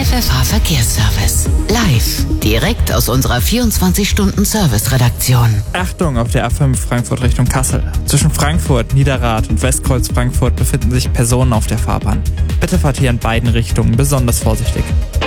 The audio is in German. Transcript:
FFH Verkehrsservice. Live, direkt aus unserer 24-Stunden-Service-Redaktion. Achtung auf der A5 Frankfurt Richtung Kassel. Zwischen Frankfurt, Niederrad und Westkreuz Frankfurt befinden sich Personen auf der Fahrbahn. Bitte fahrt hier in beiden Richtungen besonders vorsichtig.